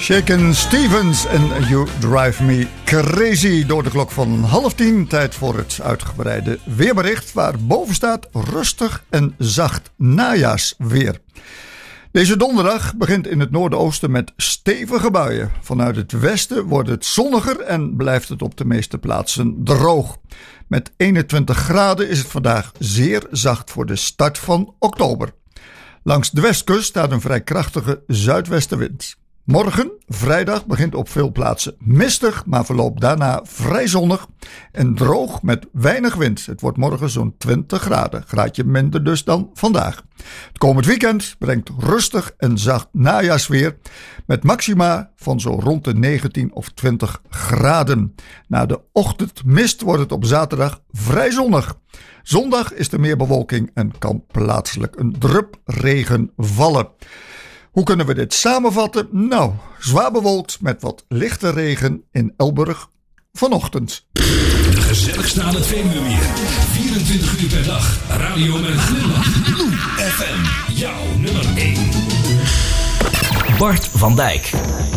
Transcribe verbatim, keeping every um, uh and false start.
Shakin' Stevens en You Drive Me Crazy. Door de klok van half tien. Tijd voor het uitgebreide weerbericht. Waar boven staat rustig en zacht najaarsweer. Deze donderdag begint in het noordoosten met stevige buien. Vanuit het westen wordt het zonniger en blijft het op de meeste plaatsen droog. Met eenentwintig graden is het vandaag zeer zacht voor de start van oktober. Langs de westkust staat een vrij krachtige zuidwestenwind. Morgen, vrijdag, begint op veel plaatsen mistig, maar verloopt daarna vrij zonnig en droog met weinig wind. Het wordt morgen zo'n twintig graden, graadje minder dus dan vandaag. Het komend weekend brengt rustig en zacht najaarsweer met maxima van zo rond de negentien of twintig graden. Na de ochtendmist wordt het op zaterdag vrij zonnig. Zondag is er meer bewolking en kan plaatselijk een drup regen vallen. Hoe kunnen we dit samenvatten? Nou, zwaar bewolkt met wat lichte regen in Elburg vanochtend. De gezelligste aan het Veluwemeer. vierentwintig uur per dag. Radio met een glimlach. F M, jouw nummer één. Bart van Dijk.